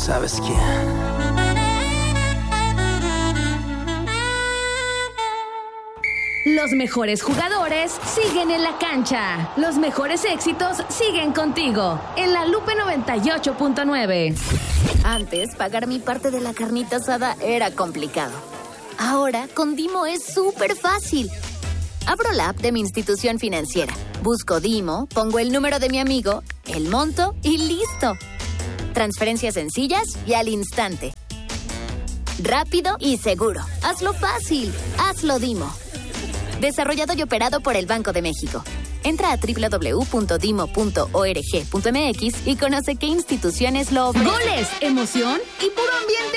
sabes quién. Los mejores jugadores siguen en la cancha. Los mejores éxitos siguen contigo. En la Lupe 98.9. Antes, pagar mi parte de la carnita asada era complicado. Ahora, con Dimo es súper fácil. Abro la app de mi institución financiera. Busco Dimo, pongo el número de mi amigo, el monto y listo. Transferencias sencillas y al instante. Rápido y seguro. Hazlo fácil. Hazlo Dimo. Desarrollado y operado por el Banco de México. Entra a www.dimo.org.mx y conoce qué instituciones lo ofrecen. Goles, emoción y puro ambiente